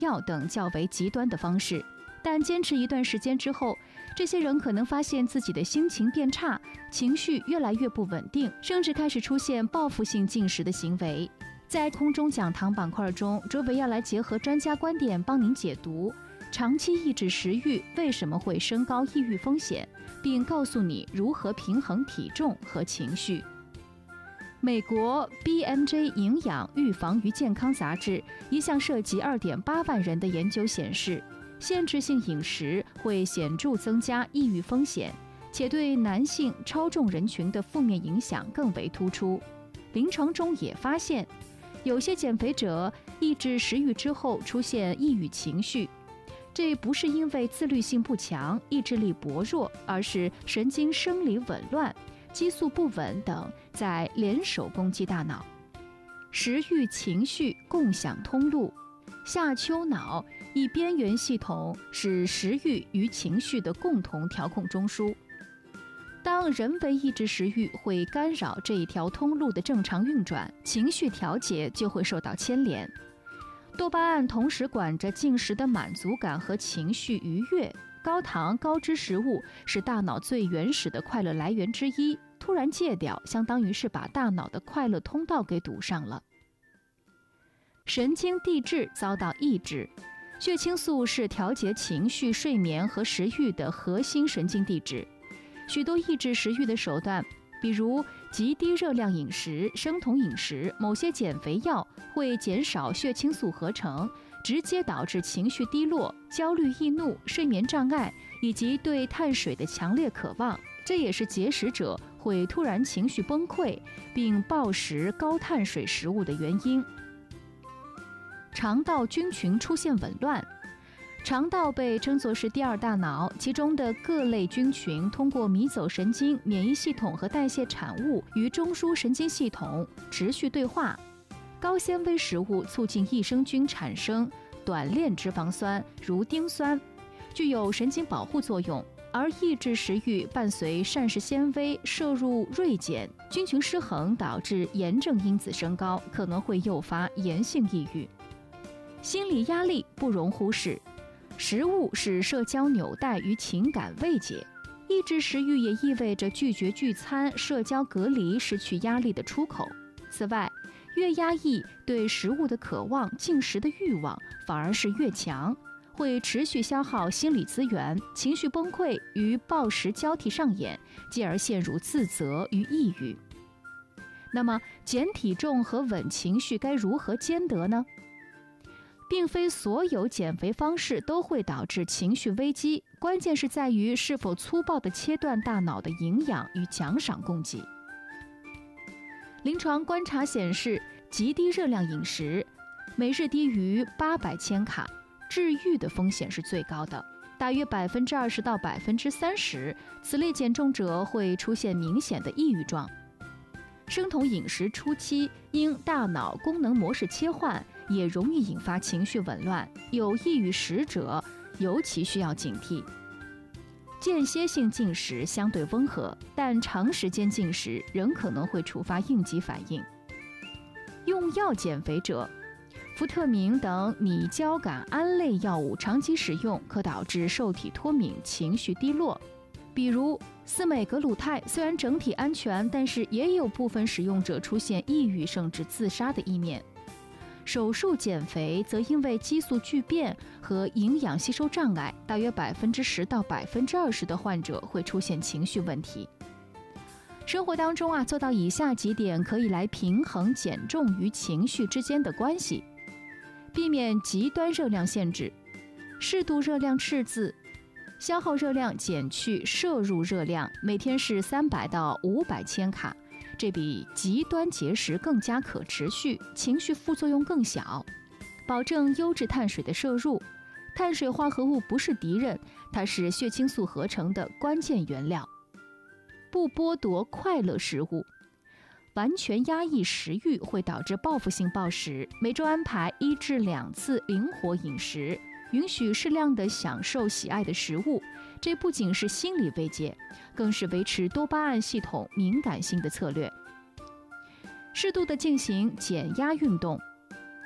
药等较为极端的方式。但坚持一段时间之后，这些人可能发现自己的心情变差，情绪越来越不稳定，甚至开始出现报复性进食的行为。在空中讲堂板块中，卓伟要来结合专家观点帮您解读长期抑制食欲为什么会升高抑郁风险，并告诉你如何平衡体重和情绪。美国 BMJ 营养预防与健康杂志一项涉及 2.8 万人的研究显示，限制性饮食会显著增加抑郁风险，且对男性超重人群的负面影响更为突出。临床中也发现，有些减肥者抑制食欲之后出现抑郁情绪，这不是因为自律性不强、意志力薄弱，而是神经生理紊乱、激素不稳等在联手攻击大脑。食欲情绪共享通路，下丘脑一边缘系统是食欲与情绪的共同调控中枢。当人为抑制食欲会干扰这一条通路的正常运转，情绪调节就会受到牵连。多巴胺同时管着进食的满足感和情绪愉悦，高糖高脂食物是大脑最原始的快乐来源之一，突然戒掉，相当于是把大脑的快乐通道给堵上了。神经递质遭到抑制，血清素是调节情绪、睡眠和食欲的核心神经递质。许多抑制食欲的手段，比如极低热量饮食、生酮饮食、某些减肥药，会减少血清素合成，直接导致情绪低落、焦虑易怒、睡眠障碍以及对碳水的强烈渴望。这也是节食者会突然情绪崩溃并暴食高碳水食物的原因。肠道菌群出现紊乱，肠道被称作是第二大脑，其中的各类菌群通过迷走神经、免疫系统和代谢产物与中枢神经系统持续对话。高纤维食物促进益生菌产生短链脂肪酸，如丁酸，具有神经保护作用。而抑制食欲伴随膳食纤维摄入锐减，菌群失衡导致炎症因子升高，可能会诱发炎性抑郁。心理压力不容忽视，食物是社交纽带与情感慰藉。抑制食欲也意味着拒绝聚餐、社交隔离，失去压力的出口。此外，越压抑对食物的渴望、进食的欲望反而是越强，会持续消耗心理资源，情绪崩溃与暴食交替上演，继而陷入自责与抑郁。那么，减体重和稳情绪该如何兼得呢？并非所有减肥方式都会导致情绪危机，关键是在于是否粗暴地切断大脑的营养与奖赏供给。临床观察显示，极低热量饮食，每日低于800千卡，治愈的风险是最高的，大约20%到30%，此类减重者会出现明显的抑郁状。生酮饮食初期因大脑功能模式切换，也容易引发情绪紊乱，有抑郁食者尤其需要警惕。间歇性进食相对温和，但长时间进食仍可能会触发应激反应。用药减肥者，福特明等拟交感胺类药物长期使用可导致受体脱敏、情绪低落。比如司美格鲁肽虽然整体安全，但是也有部分使用者出现抑郁甚至自杀的一面。手术减肥则因为激素巨变和营养吸收障碍，大约10%到20%的患者会出现情绪问题。生活当中做到以下几点可以来平衡减重与情绪之间的关系：避免极端热量限制，适度热量赤字，消耗热量减去摄入热量，每天是300到500千卡，这比极端节食更加可持续，情绪副作用更小。保证优质碳水的摄入，碳水化合物不是敌人，它是血清素合成的关键原料。不剥夺快乐食物，完全压抑食欲会导致报复性暴食，每周安排1至2次灵活饮食，允许适量的享受喜爱的食物，这不仅是心理慰藉，更是维持多巴胺系统敏感性的策略。适度的进行减压运动，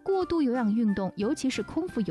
过度有氧运动，尤其是空腹